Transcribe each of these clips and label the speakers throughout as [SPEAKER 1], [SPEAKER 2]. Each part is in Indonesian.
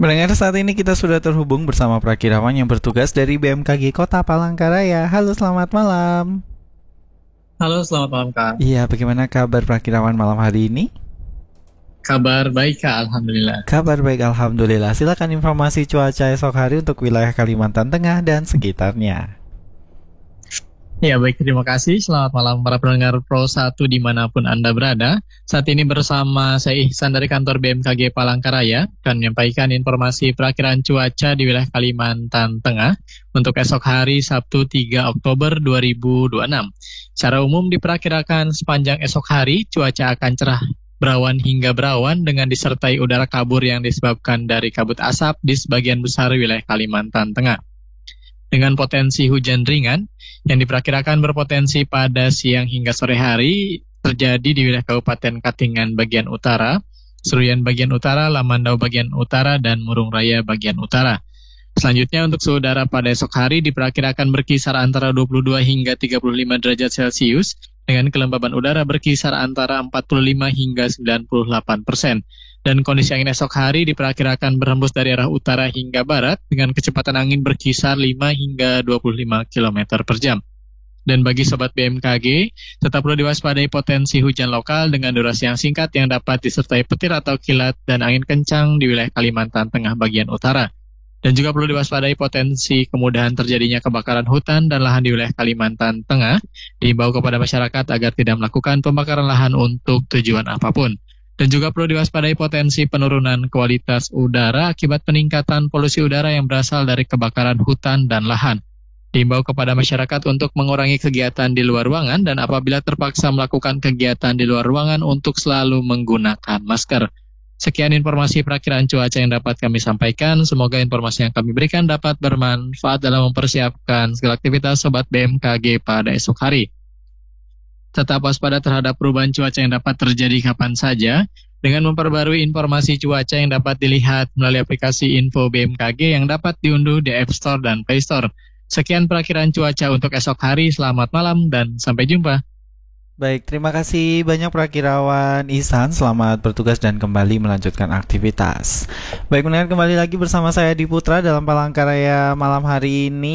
[SPEAKER 1] Mendengar saat ini kita sudah terhubung bersama Prakirawan yang bertugas dari BMKG Kota Palangkaraya. Halo, selamat malam.
[SPEAKER 2] Halo, selamat malam Kak.
[SPEAKER 1] Iya, bagaimana kabar Prakirawan malam hari ini?
[SPEAKER 2] Kabar baik Kak, Alhamdulillah.
[SPEAKER 1] Kabar baik, Alhamdulillah. Silakan informasi cuaca esok hari untuk wilayah Kalimantan Tengah dan sekitarnya.
[SPEAKER 2] Ya baik, terima kasih. Selamat malam para pendengar Pro 1 dimanapun Anda berada. Saat ini bersama saya Ihsan dari kantor BMKG Palangkaraya akan menyampaikan informasi perakiraan cuaca di wilayah Kalimantan Tengah untuk esok hari Sabtu 3 Oktober 2026. Secara umum diperkirakan sepanjang esok hari cuaca akan cerah berawan hingga berawan dengan disertai udara kabur yang disebabkan dari kabut asap di sebagian besar wilayah Kalimantan Tengah. Dengan potensi hujan ringan yang diperkirakan berpotensi pada siang hingga sore hari terjadi di wilayah Kabupaten Katingan bagian utara, Seruyan bagian utara, Lamandau bagian utara, dan Murung Raya bagian utara. Selanjutnya untuk suhu udara pada esok hari diperkirakan berkisar antara 22 hingga 35 derajat Celcius dengan kelembaban udara berkisar antara 45 hingga 98%. Dan kondisi angin esok hari diperkirakan berhembus dari arah utara hingga barat dengan kecepatan angin berkisar 5 hingga 25 km per jam. Dan bagi Sobat BMKG, tetap perlu diwaspadai potensi hujan lokal dengan durasi yang singkat yang dapat disertai petir atau kilat dan angin kencang di wilayah Kalimantan Tengah bagian utara. Dan juga perlu diwaspadai potensi kemudahan terjadinya kebakaran hutan dan lahan di wilayah Kalimantan Tengah. Diimbau kepada masyarakat agar tidak melakukan pembakaran lahan untuk tujuan apapun. Dan juga perlu diwaspadai potensi penurunan kualitas udara akibat peningkatan polusi udara yang berasal dari kebakaran hutan dan lahan. Diimbau kepada masyarakat untuk mengurangi kegiatan di luar ruangan dan apabila terpaksa melakukan kegiatan di luar ruangan untuk selalu menggunakan masker. Sekian informasi perakiraan cuaca yang dapat kami sampaikan. Semoga informasi yang kami berikan dapat bermanfaat dalam mempersiapkan segala aktivitas Sobat BMKG pada esok hari. Tetap waspada terhadap perubahan cuaca yang dapat terjadi kapan saja dengan memperbarui informasi cuaca yang dapat dilihat melalui aplikasi Info BMKG yang dapat diunduh di App Store dan Play Store. Sekian perakiraan cuaca untuk esok hari. Selamat malam dan sampai jumpa.
[SPEAKER 1] Baik, terima kasih banyak Prakirawan Ihsan. Selamat bertugas dan kembali melanjutkan aktivitas. Baik, mendengar kembali lagi bersama saya Di Putra dalam Palangkaraya malam hari ini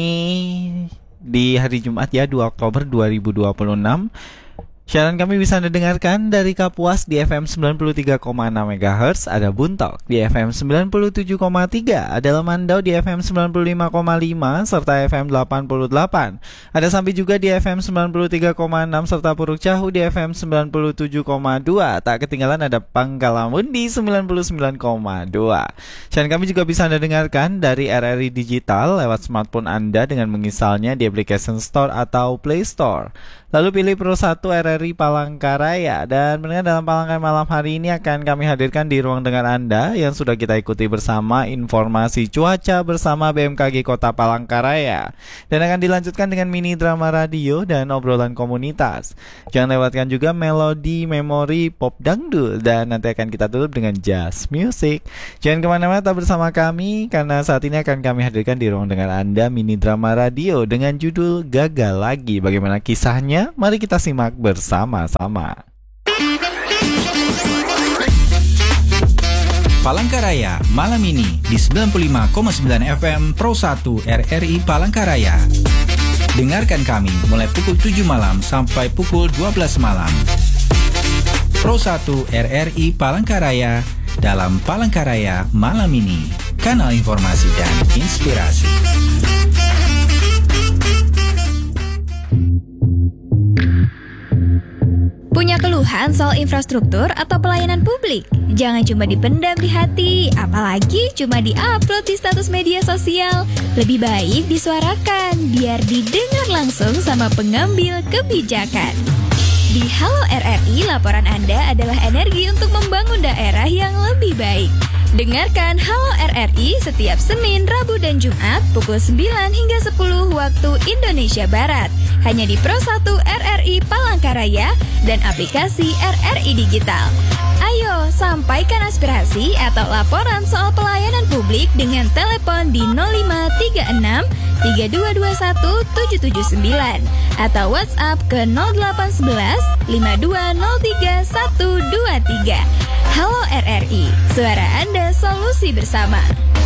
[SPEAKER 1] di hari Jumat ya, 2 Oktober 2026. Siaran kami bisa Anda dengarkan dari Kapuas di FM 93,6 MHz, ada Buntok di FM 97,3, ada Lemandau di FM 95,5 serta FM 88. Ada Sambi juga di FM 93,6 serta Puruk Cahu di FM 97,2. Tak ketinggalan ada Pangkalamun di 99,2. Siaran kami juga bisa Anda dengarkan dari RRI Digital lewat smartphone Anda dengan menginstalnya di application Store atau Play Store. Lalu pilih Pro 1 RRI Palangkaraya. Dan mendengar dalam Palangkaraya malam hari ini akan kami hadirkan di ruang dengar Anda yang sudah kita ikuti bersama informasi cuaca bersama BMKG Kota Palangkaraya. Dan akan dilanjutkan dengan mini drama radio dan obrolan komunitas. Jangan lewatkan juga melodi, memori, pop dangdut. Dan nanti akan kita tutup dengan jazz music. Jangan kemana-mana, tetap bersama kami karena saat ini akan kami hadirkan di ruang dengar Anda mini drama radio dengan judul Gagal Lagi. Bagaimana kisahnya? Mari kita simak bersama-sama.
[SPEAKER 3] Palangkaraya malam ini di 95,9 FM Pro 1 RRI Palangkaraya. Dengarkan kami mulai pukul 7 malam sampai pukul 12 malam. Pro 1 RRI Palangkaraya dalam Palangkaraya malam ini. Kanal informasi dan inspirasi.
[SPEAKER 4] Punya keluhan soal infrastruktur atau pelayanan publik? Jangan cuma dipendam di hati, apalagi cuma di-upload di status media sosial. Lebih baik disuarakan, biar didengar langsung sama pengambil kebijakan. Di Halo RRI, laporan Anda adalah energi untuk membangun daerah yang lebih baik. Dengarkan Halo RRI setiap Senin, Rabu, dan Jumat pukul 9 hingga 10 waktu Indonesia Barat. Hanya di Pro 1 RRI Palangkaraya dan aplikasi RRI Digital. Ayo, sampaikan aspirasi atau laporan soal pelayanan publik dengan telepon di 0536 3221 779 atau WhatsApp ke 0811 5203 123. Halo RRI, suara Anda solusi bersama.